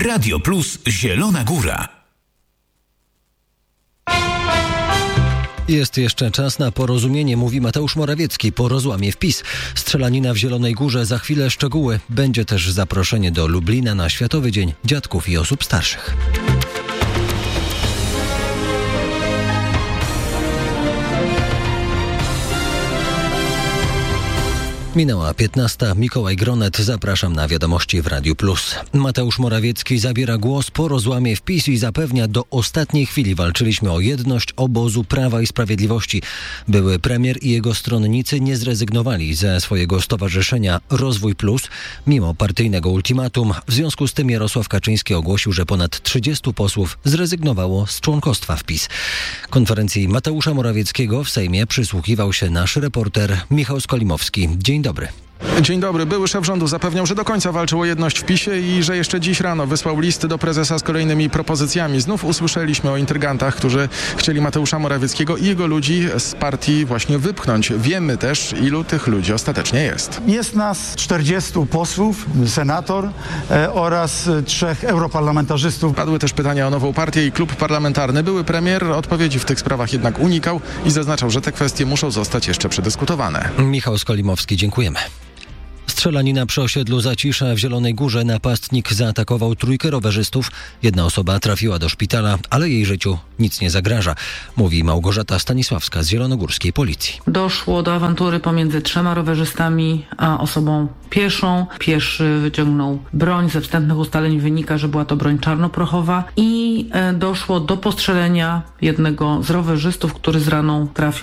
Radio Plus Zielona Góra. Jest jeszcze czas na porozumienie, mówi Mateusz Morawiecki po rozłamie w PiS. Strzelanina w Zielonej Górze, za chwilę szczegóły. Będzie też zaproszenie do Lublina na Światowy Dzień Dziadków i Osób Starszych. Minęła 15. Mikołaj Gronet. Zapraszam na wiadomości w Radiu Plus. Mateusz Morawiecki zabiera głos po rozłamie w PiS i zapewnia: do ostatniej chwili walczyliśmy o jedność obozu Prawa i Sprawiedliwości. Były premier i jego stronnicy nie zrezygnowali ze swojego stowarzyszenia Rozwój Plus, mimo partyjnego ultimatum. W związku z tym Jarosław Kaczyński ogłosił, że ponad 30 posłów zrezygnowało z członkostwa w PiS. Konferencji Mateusza Morawieckiego w Sejmie przysłuchiwał się nasz reporter Michał Skolimowski. Dzień dobry. Dzień dobry. Były szef rządu zapewniał, że do końca walczył o jedność w PiS-ie i że jeszcze dziś rano wysłał listy do prezesa z kolejnymi propozycjami. Znów usłyszeliśmy o intrygantach, którzy chcieli Mateusza Morawieckiego i jego ludzi z partii właśnie wypchnąć. Wiemy też, ilu tych ludzi ostatecznie jest. Jest nas 40 posłów, senator oraz 3 europarlamentarzystów. Padły też pytania o nową partię i klub parlamentarny. Były premier odpowiedzi w tych sprawach jednak unikał i zaznaczał, że te kwestie muszą zostać jeszcze przedyskutowane. Michał Skolimowski, dziękujemy. Strzelanina przy osiedlu Zacisza w Zielonej Górze. Napastnik zaatakował 3 rowerzystów. Jedna osoba trafiła do szpitala, ale jej życiu nic nie zagraża, mówi Małgorzata Stanisławska z zielonogórskiej policji. Doszło do awantury pomiędzy 3 rowerzystami a osobą pieszą. Pieszy wyciągnął broń. Ze wstępnych ustaleń wynika, że była to broń czarnoprochowa i doszło do postrzelenia jednego z rowerzystów, który z raną trafił